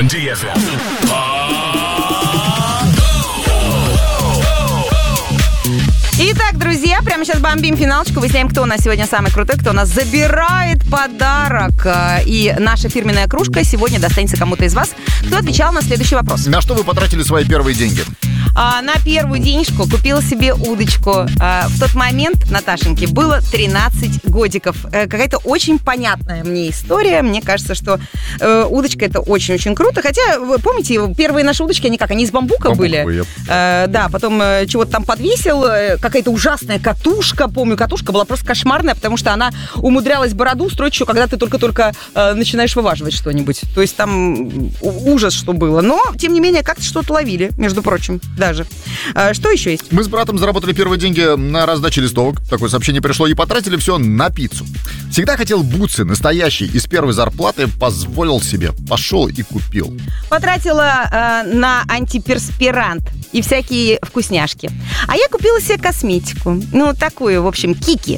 on DFM. Итак, друзья, прямо сейчас бомбим финалочку. Выясняем, кто у нас сегодня самый крутой, кто у нас забирает подарок. И наша фирменная кружка сегодня достанется кому-то из вас, кто отвечал на следующий вопрос. На что вы потратили свои первые деньги? На первую денежку купила себе удочку. В тот момент Наташеньке было 13 годиков. Какая-то очень понятная мне история. Мне кажется, что удочка — это очень-очень круто. Хотя, вы помните, первые наши удочки, они из бамбука были. Да, потом чего-то там подвесил. Какая-то ужасная катушка. Помню, катушка была просто кошмарная, потому что она умудрялась бороду строить еще, когда ты только-только начинаешь вываживать что-нибудь. То есть там ужас, что было. Но, тем не менее, как-то что-то ловили, между прочим. Даже. Что еще есть? Мы с братом заработали первые деньги на раздаче листовок. Такое сообщение пришло. И потратили все на пиццу. Всегда хотел бутсы настоящие. Из первой зарплаты позволил себе. Пошел и купил. Потратила на антиперспирант и всякие вкусняшки. А я купила себе косметику. Ну, такую, в общем, кики.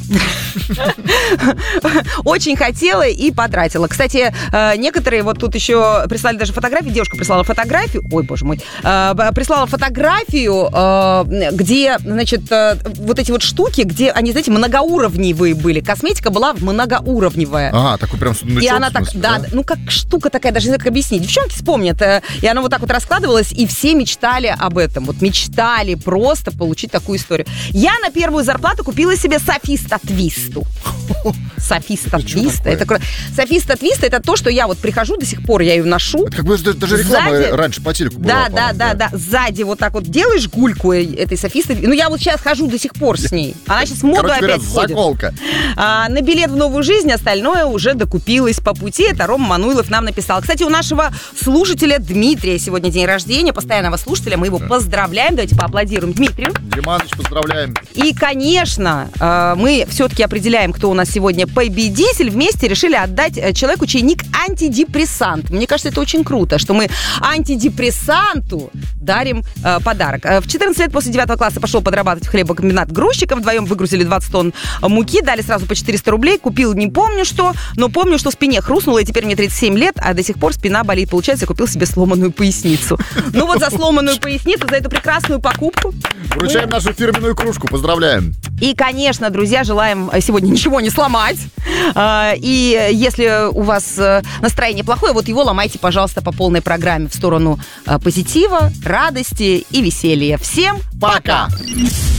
Очень хотела и потратила. Кстати, некоторые вот тут еще прислали даже фотографии. Девушка прислала фотографию. Ой, боже мой. Прислала фотографию, где, значит, вот эти вот штуки, где они, знаете, многоуровневые были. Косметика была многоуровневая. Такой прям сундучок. И она так, да, ну как штука такая, даже не знаю, как объяснить. Девчонки вспомнят. И она вот так вот раскладывалась, и все мечтали об этом. Вот мечтали просто получить такую историю. Я на первую зарплату купила себе Софиста Твисту. Софиста Твиста. Софиста Твиста — это то, что я вот прихожу, до сих пор я ее ношу. Это как бы даже реклама раньше по телеку была. Да. Сзади вот так вот делаешь гульку этой Софисты. Ну, я вот сейчас хожу до сих пор с ней. Она сейчас в моду опять входит. Заколка. На билет в новую жизнь остальное уже докупилось по пути. Это Рома Мануилов нам написал. Кстати, у нашего слушателя Дмитрия сегодня день рождения, постоянного слушателя. Мы его поздравляем. Давайте поаплодируем Дмитрию. Диманыч, поздравляем. И, конечно, мы все-таки определяем, кто у нас сегодня победитель. Вместе решили отдать человеку, чей ник антидепрессант. Мне кажется, это очень круто, что мы антидепрессанту дарим подарок. В 14 лет после 9 класса пошел подрабатывать в хлебокомбинат грузчиком. Вдвоем выгрузили 20 тонн муки, дали сразу по 400 рублей. Купил не помню что, но помню, что в спине хрустнуло, и теперь мне 37 лет, а до сих пор спина болит. Получается, я купил себе сломанную поясницу. Ну вот за сломанную поясницу, за эту прекрасную покупку Вручаем нашу фирменную кружку. Поздравляем. И, конечно, друзья, желаем сегодня ничего не сломать. И если у вас настроение плохое, вот его ломайте, пожалуйста, по полной программе в сторону позитива, радости и веселья. Всем пока!